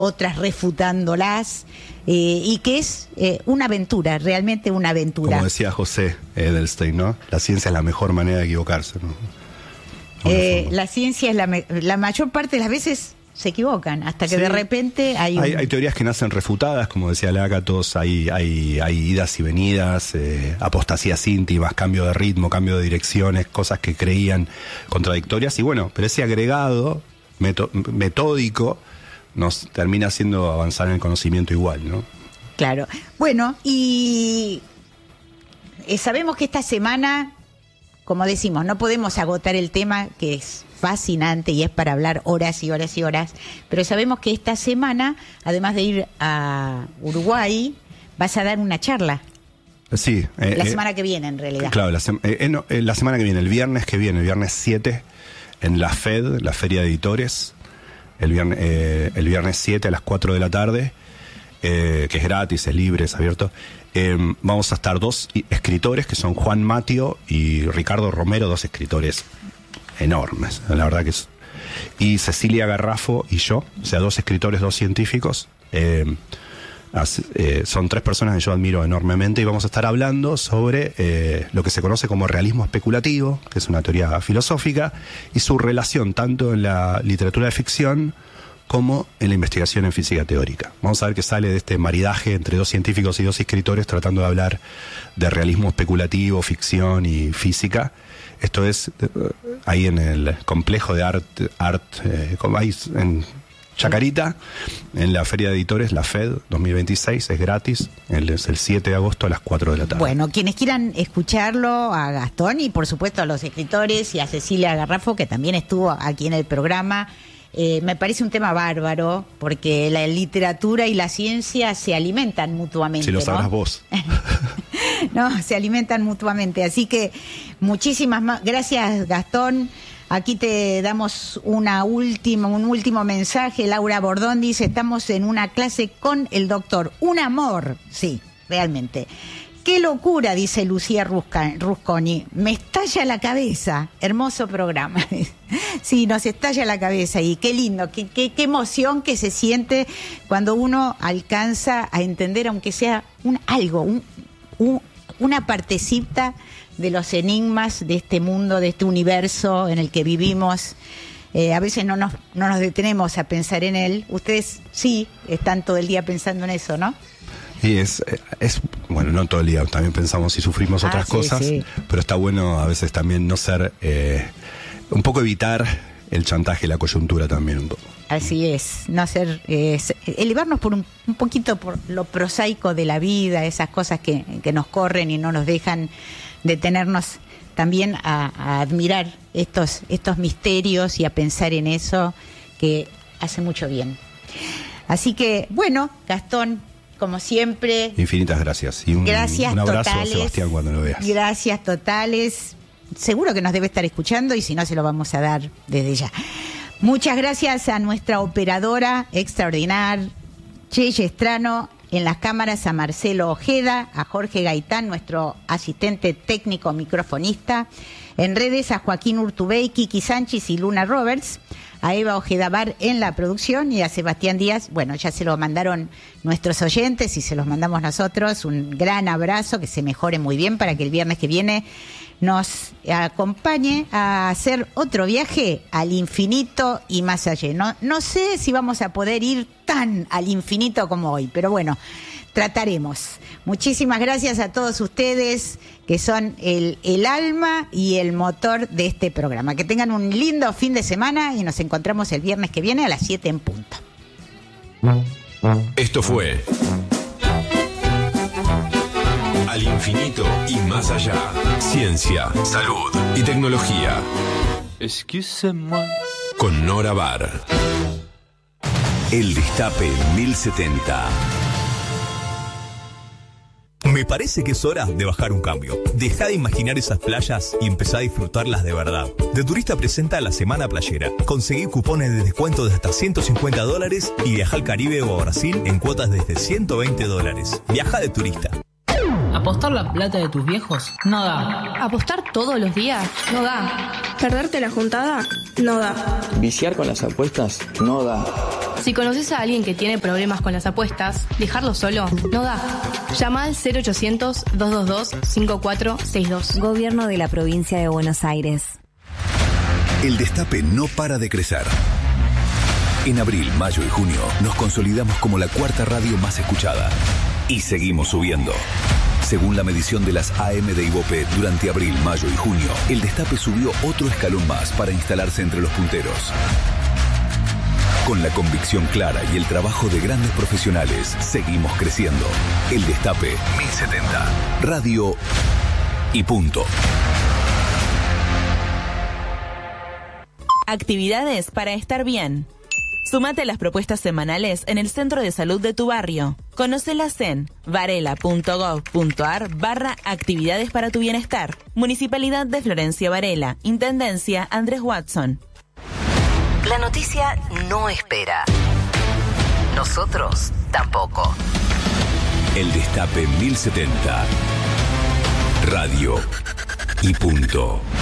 otras refutándolas, y que es una aventura, realmente una aventura. Como decía José Edelstein, ¿no? La ciencia es la mejor manera de equivocarse, ¿no? La ciencia es la mayor parte de las veces se equivocan, hasta que de repente hay teorías que nacen refutadas, como decía Lakatos, hay idas y venidas, apostasías íntimas, cambio de ritmo, cambio de direcciones, cosas que creían contradictorias, y bueno, pero ese agregado metódico nos termina haciendo avanzar en el conocimiento igual, ¿no? Claro. Bueno, y sabemos que esta semana, como decimos, no podemos agotar el tema, que es fascinante y es para hablar horas y horas y horas, pero sabemos que esta semana, además de ir a Uruguay, vas a dar una charla. Sí. La semana que viene, en realidad. Claro, la semana que viene, el viernes 7, en la FED, la Feria de Editores, el viernes 7 a las 4 de la tarde, que es gratis, es libre, es abierto. Vamos a estar 2 escritores, que son Juan Matio y Ricardo Romero, 2 escritores enormes, la verdad que es. Y Cecilia Garrafo y yo, o sea, 2 escritores, 2 científicos. Son 3 personas que yo admiro enormemente, y vamos a estar hablando sobre lo que se conoce como realismo especulativo, que es una teoría filosófica, y su relación tanto en la literatura de ficción como en la investigación en física teórica. Vamos a ver qué sale de este maridaje entre 2 científicos y 2 escritores tratando de hablar de realismo especulativo, ficción y física. Esto es ahí en el complejo de en Chacarita, en la Feria de Editores, la FED 2026, es gratis, es el 7 de agosto a las 4 de la tarde. Bueno, quienes quieran escucharlo, a Gastón y por supuesto a los escritores y a Cecilia Garrafo, que también estuvo aquí en el programa, me parece un tema bárbaro, porque la literatura y la ciencia se alimentan mutuamente. Si lo sabrás, ¿no? Vos. No, se alimentan mutuamente, así que muchísimas gracias, Gastón. Aquí te damos un último mensaje. Laura Bordón dice: estamos en una clase con el doctor. Un amor, sí, realmente. ¡Qué locura!, dice Lucía Rusconi. Me estalla la cabeza. Hermoso programa. Sí, nos estalla la cabeza, y qué lindo, qué emoción que se siente cuando uno alcanza a entender, aunque sea una partecita de los enigmas de este mundo, de este universo en el que vivimos. A veces no nos detenemos a pensar en él. Ustedes sí están todo el día pensando en eso, ¿no? Y es bueno, no todo el día, también pensamos y sufrimos otras cosas, sí. Pero está bueno a veces también no ser, un poco evitar el chantaje y la coyuntura también un poco. Así es, no ser, elevarnos por un poquito por lo prosaico de la vida, esas cosas que nos corren y no nos dejan detenernos también a admirar estos misterios y a pensar en eso, que hace mucho bien. Así que, bueno, Gastón, como siempre, infinitas gracias. Y un abrazo totales, a Sebastián cuando lo veas. Gracias totales. Seguro que nos debe estar escuchando, y si no, se lo vamos a dar desde ya. Muchas gracias a nuestra operadora extraordinaria, Cheye Estrano. En las cámaras a Marcelo Ojeda, a Jorge Gaitán, nuestro asistente técnico microfonista. En redes a Joaquín Urtubey, Kiki Sánchez y Luna Roberts. A Eva Ojeda Bar en la producción, y a Sebastián Díaz, bueno, ya se lo mandaron nuestros oyentes y se los mandamos nosotros. Un gran abrazo, que se mejore muy bien para que el viernes que viene nos acompañe a hacer otro viaje al infinito y más allá. No sé si vamos a poder ir tan al infinito como hoy, pero bueno, trataremos. Muchísimas gracias a todos ustedes, que son el alma y el motor de este programa. Que tengan un lindo fin de semana, y nos encontramos el viernes que viene a las 7 en punto. Esto fue Al infinito y más allá. Ciencia, salud y tecnología. Excusez-moi. Con Nora Bar. El Destape 1070. Me parece que es hora de bajar un cambio. Deja de imaginar esas playas y empezá a disfrutarlas de verdad. De Turista presenta la Semana Playera. Conseguí cupones de descuento de hasta $150 y viaja al Caribe o a Brasil en cuotas desde $120. Viaja de Turista. ¿Apostar la plata de tus viejos? No da. ¿Apostar todos los días? No da. ¿Perderte la juntada? No da. ¿Viciar con las apuestas? No da. Si conoces a alguien que tiene problemas con las apuestas, dejarlo solo no da. Llama al 0800-222-5462. Gobierno de la Provincia de Buenos Aires. El Destape no para de crecer. En abril, mayo y junio nos consolidamos como la cuarta radio más escuchada. Y seguimos subiendo. Según la medición de las AM de Ibope, durante abril, mayo y junio, el Destape subió otro escalón más para instalarse entre los punteros. Con la convicción clara y el trabajo de grandes profesionales, seguimos creciendo. El Destape 1070. Radio y punto. Actividades para estar bien. Sumate a las propuestas semanales en el centro de salud de tu barrio. Conócelas en varela.gov.ar/actividades para tu bienestar. Municipalidad de Florencia Varela. Intendencia Andrés Watson. La noticia no espera. Nosotros tampoco. El Destape 1070. Radio y punto.